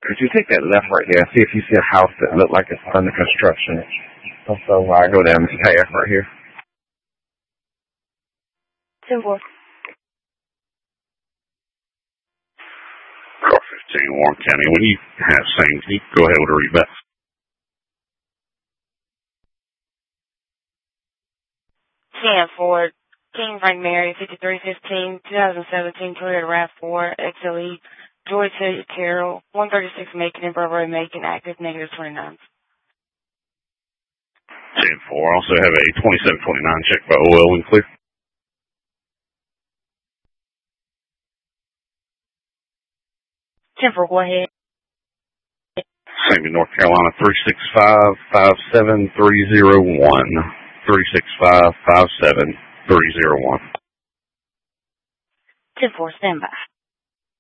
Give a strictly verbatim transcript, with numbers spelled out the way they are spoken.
Could you take that left right there and see if you see a house that look like it's under construction? So uh, I go down this path right here. ten four. Car fifteen, Warren County. When you have same, can you go ahead with a read back? ten four. King Frank Mary, fifty-three fifteen, twenty seventeen Toyota RAV four, X L E, Joy Taylor Carroll, one thirty-six Macon and Bravo Macon, active negative twenty-nine. ten four. Also have a twenty-seven twenty-nine check by O L and clear. ten four, go ahead. Same in North Carolina, three six five, five seven three zero one. three six five, five seven three zero one. ten four, stand by.